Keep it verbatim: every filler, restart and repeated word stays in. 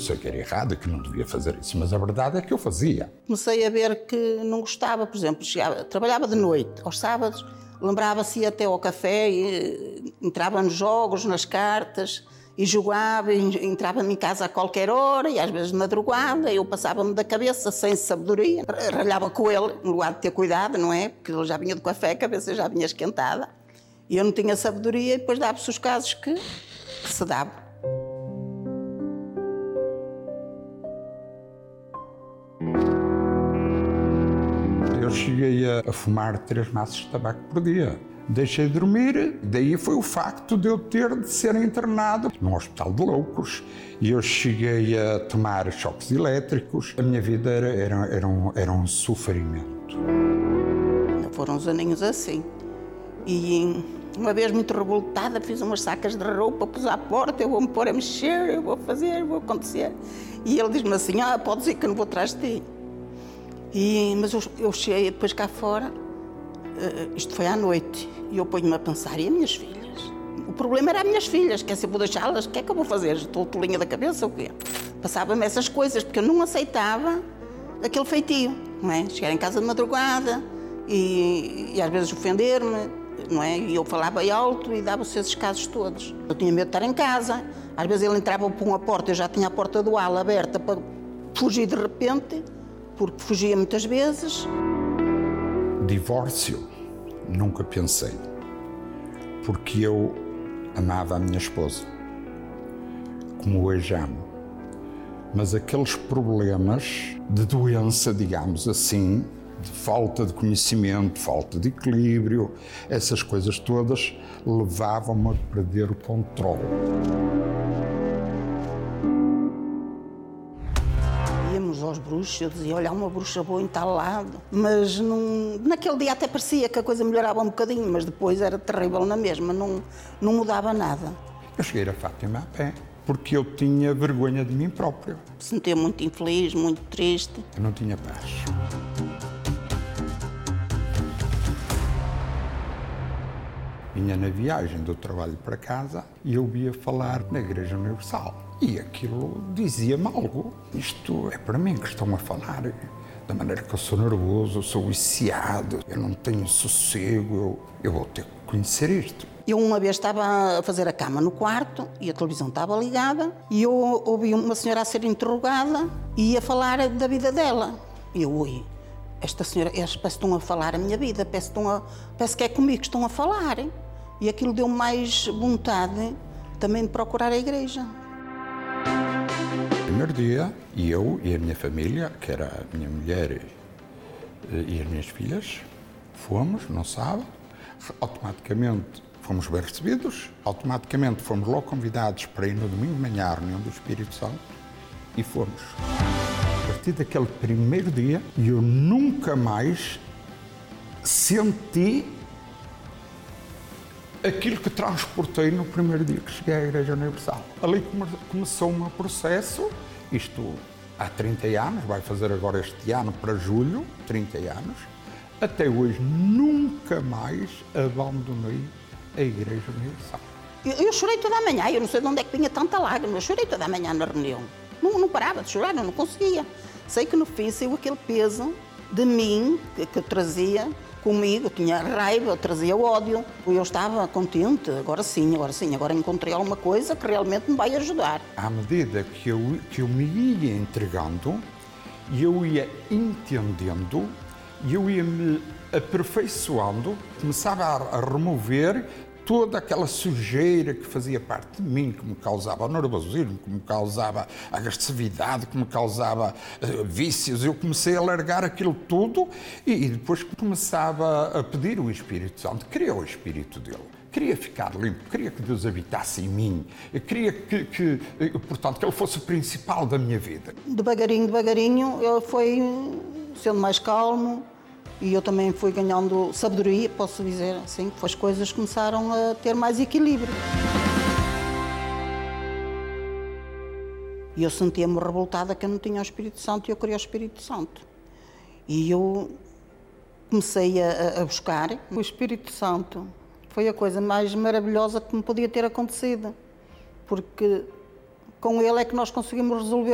sei que era errado, que não devia fazer isso, mas a verdade é que eu fazia. Comecei a ver que não gostava, por exemplo, chegava, trabalhava de noite, aos sábados, lembrava-se ir até ao café, e entrava nos jogos, nas cartas, e jogava, e entrava-me em casa a qualquer hora, e às vezes de madrugada, eu passava-me da cabeça, sem sabedoria, ralhava com ele, no lugar de ter cuidado, não é? Porque ele já vinha do café, a cabeça já vinha esquentada, e eu não tinha sabedoria, e depois dava-se os casos que, que se davam. Eu cheguei a, a fumar três maços de tabaco por dia. Deixei de dormir, daí foi o facto de eu ter de ser internado num hospital de loucos. E eu cheguei a tomar choques elétricos. A minha vida era, era, era, um, era um sofrimento. Foram uns aninhos assim. E uma vez muito revoltada, fiz umas sacas de roupa, pus à porta, eu vou-me pôr a mexer, eu vou fazer, eu vou acontecer. E ele diz-me assim, ah, pode dizer que eu não vou atrás de ti. E, mas eu, eu cheguei depois cá fora, uh, isto foi à noite, e eu ponho-me a pensar, e as minhas filhas? O problema era as minhas filhas, quer se eu vou deixá-las, o que é que eu vou fazer? Estou tolinha da cabeça ou quê? Passava-me essas coisas, porque eu não aceitava aquele feitio, não é? Chegar em casa de madrugada e, e às vezes ofender-me, não é? E eu falava alto e dava-se esses casos todos. Eu tinha medo de estar em casa, às vezes ele entrava por uma porta, eu já tinha a porta do ala aberta para fugir de repente, porque fugia muitas vezes. Divórcio, nunca pensei, porque eu amava a minha esposa, como hoje amo. Mas aqueles problemas de doença, digamos assim, de falta de conhecimento, falta de equilíbrio, essas coisas todas levavam-me a perder o controle. Íamos aos bruxos, eu dizia, olha, há uma bruxa boa em tal lado. Mas não, naquele dia até parecia que a coisa melhorava um bocadinho, mas depois era terrível na mesma, não, não mudava nada. Eu cheguei a Fátima a pé, porque eu tinha vergonha de mim próprio. Sentia muito infeliz, muito triste. Eu não tinha paz. Vinha na viagem do trabalho para casa e eu via falar na Igreja Universal. E aquilo dizia-me algo. Isto é para mim que estão a falar. Da maneira que eu sou nervoso, eu sou viciado, eu não tenho sossego, eu, eu vou ter que conhecer isto. Eu uma vez estava a fazer a cama no quarto e a televisão estava ligada e eu ouvi uma senhora a ser interrogada e ia falar da vida dela. E eu, ui, esta senhora, parece que estão a falar a minha vida, parece que, estão a, parece que é comigo que estão a falar. E aquilo deu mais vontade também de procurar a igreja. No primeiro dia, eu e a minha família, que era a minha mulher e as minhas filhas, fomos no sábado, automaticamente fomos bem recebidos, automaticamente fomos logo convidados para ir no domingo de manhã à reunião do Espírito Santo e fomos. A partir daquele primeiro dia, eu nunca mais senti aquilo que transportei no primeiro dia que cheguei à Igreja Universal. Ali come- começou o meu processo, isto há trinta anos, vai fazer agora este ano para julho, trinta anos, até hoje nunca mais abandonei a Igreja Universal. Eu, eu chorei toda a manhã, eu não sei de onde é que vinha tanta lágrima, eu chorei toda a manhã na reunião. Não, não parava de chorar, eu não conseguia. Sei que no fim saiu aquele peso de mim que, que eu trazia comigo, eu tinha raiva, eu trazia ódio. Eu estava contente, agora sim, agora sim, agora encontrei alguma coisa que realmente me vai ajudar. À medida que eu, que eu me ia entregando, eu ia entendendo, eu ia me aperfeiçoando, começava a, a remover toda aquela sujeira que fazia parte de mim, que me causava nervosismo, que me causava agressividade, que me causava uh, vícios. Eu comecei a largar aquilo tudo e, e depois começava a pedir o Espírito Santo, queria o Espírito dele. Queria ficar limpo, queria que Deus habitasse em mim, eu queria que, que, portanto, que Ele fosse o principal da minha vida. Devagarinho, devagarinho, ele foi sendo mais calmo e eu também fui ganhando sabedoria, posso dizer assim, que as coisas começaram a ter mais equilíbrio. E eu sentia-me revoltada que eu não tinha o Espírito Santo e eu queria o Espírito Santo. E eu comecei a, a buscar o Espírito Santo. Foi a coisa mais maravilhosa que me podia ter acontecido, porque com ele é que nós conseguimos resolver